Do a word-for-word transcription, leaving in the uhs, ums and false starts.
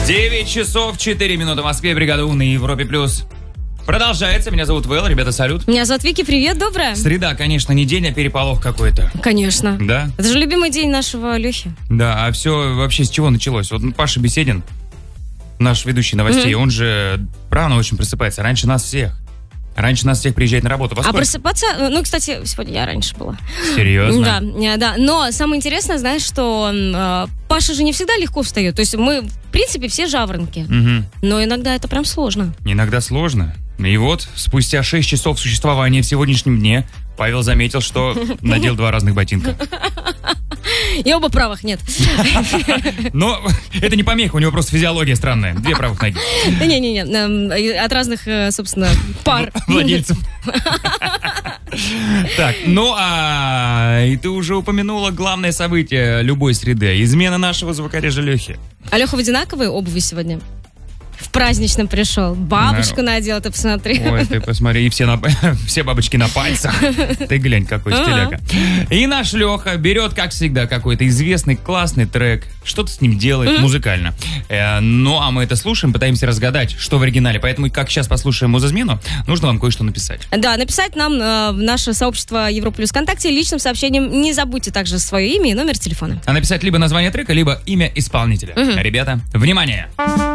девять часов четыре минуты в Москве, бригада У на Европе плюс. Продолжается. Меня зовут Вэл, ребята, салют. Меня зовут Вики, привет, доброе. Среда, конечно, не день, а переполох какой-то. Конечно. Да? Это же любимый день нашего Лехи. Да, а все вообще с чего началось? Вот Паша Беседин, наш ведущий новостей, mm-hmm. он же рано очень просыпается, раньше нас всех. Раньше нас всех приезжает на работу. Во а сколько? просыпаться... Ну, кстати, сегодня я раньше была. Серьезно? Да, да. Но самое интересное, знаешь, что э, Паша же не всегда легко встает. То есть мы, в принципе, все жаворонки. Угу. Но иногда это прям сложно. Иногда сложно. И вот, спустя шесть часов существования в сегодняшнем дне, Павел заметил, что надел два разных ботинка. И оба правых нет. Но это не помеха, у него просто физиология странная. Две правых ноги. Да не-не-не, от разных, собственно, пар. Владельцев. Так, ну а и ты уже упомянула главное событие любой среды. Измена нашего звукорежа Лехи. А Леха в одинаковой обуви сегодня? В праздничном пришел. Бабочку Народ. надел, ты посмотри. Ой, ты посмотри, и все, на, все бабочки на пальцах. Ты глянь, какой стиляка. И наш Леха берет, как всегда, какой-то известный классный трек, что-то с ним делает музыкально. Э, ну, а мы это слушаем, пытаемся разгадать, что в оригинале. Поэтому, как сейчас послушаем музызмену, нужно вам кое-что написать. Да, написать нам э, в наше сообщество Европа Плюс ВКонтакте личным сообщением. Не забудьте также свое имя и номер телефона. А написать либо название трека, либо имя исполнителя. Угу. Ребята, внимание!